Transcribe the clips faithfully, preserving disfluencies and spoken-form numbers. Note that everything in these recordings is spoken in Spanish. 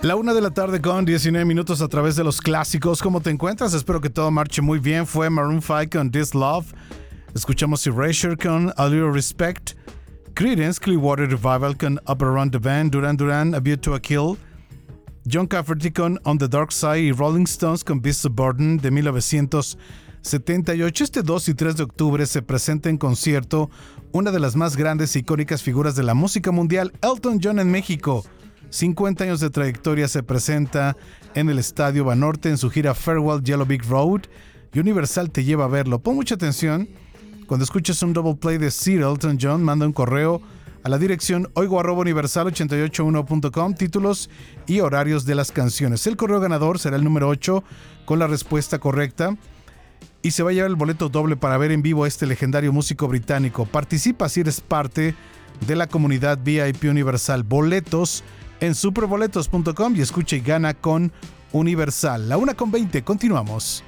La una de la tarde con diecinueve minutos a través de los clásicos. ¿Cómo te encuentras? Espero que todo marche muy bien. Fue Maroon five con This Love. Escuchamos Erasure con A Little Respect. Creedence Clearwater Revival con Up Around the Bend. Duran Duran, A View to a Kill. John Cafferty con On the Dark Side y Rolling Stones con Beast of Burden de mil novecientos setenta y ocho. Este dos y tres de octubre se presenta en concierto una de las más grandes e icónicas figuras de la música mundial, Elton John, en México. cincuenta años de trayectoria, se presenta en el Estadio Banorte en su gira Farewell Yellow Brick Road, y Universal te lleva a verlo. Pon mucha atención. Cuando escuches un double play de Sir Elton John, manda un correo a la dirección oigo arroba universal ochenta y ocho uno punto com, títulos y horarios de las canciones. El correo ganador será el número ocho con la respuesta correcta y se va a llevar el boleto doble para ver en vivo a este legendario músico británico. Participa si eres parte de la comunidad V I P Universal. Boletos en superboletos punto com y escucha y gana con Universal. La una con veinte, continuamos.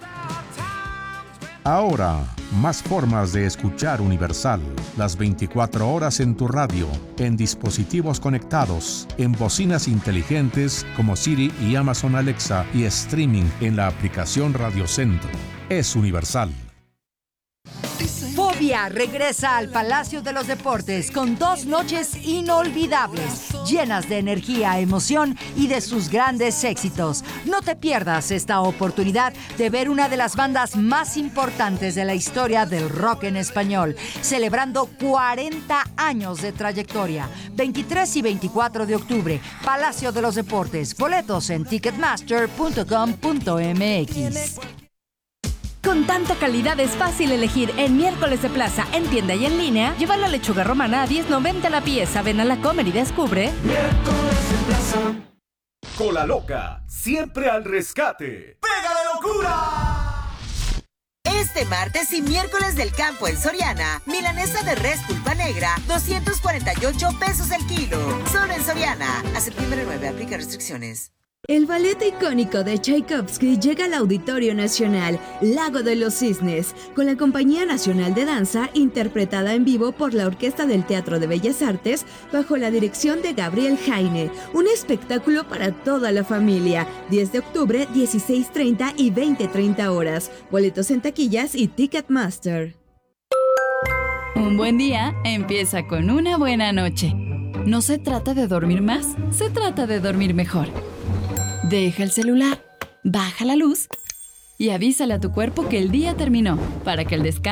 Ahora, más formas de escuchar Universal. Las veinticuatro horas en tu radio, en dispositivos conectados, en bocinas inteligentes como Siri y Amazon Alexa y streaming en la aplicación Radio Centro. Es Universal. Fobia regresa al Palacio de los Deportes con dos noches inolvidables, llenas de energía, emoción y de sus grandes éxitos. No te pierdas esta oportunidad de ver una de las bandas más importantes de la historia del rock en español, celebrando cuarenta años de trayectoria. veintitrés y veinticuatro de octubre, Palacio de los Deportes. Boletos en ticketmaster punto com punto m x. Con tanta calidad es fácil elegir en Miércoles de Plaza, en tienda y en línea. Lleva la lechuga romana a diez noventa la pieza. Ven a la Comer y descubre. Miércoles de Plaza. Cola Loca, siempre al rescate. ¡Pega la locura! Este martes y miércoles del campo en Soriana, milanesa de res pulpa negra, doscientos cuarenta y ocho pesos el kilo. Solo en Soriana. A septiembre nueve, aplica restricciones. El ballet icónico de Tchaikovsky llega al Auditorio Nacional, Lago de los Cisnes, con la Compañía Nacional de Danza, interpretada en vivo por la Orquesta del Teatro de Bellas Artes, bajo la dirección de Gabriel Jaine. Un espectáculo para toda la familia. diez de octubre, dieciséis treinta y veinte treinta horas. Boletos en taquillas y Ticketmaster. Un buen día empieza con una buena noche. No se trata de dormir más, se trata de dormir mejor. Deja el celular, baja la luz y avísale a tu cuerpo que el día terminó para que el descanso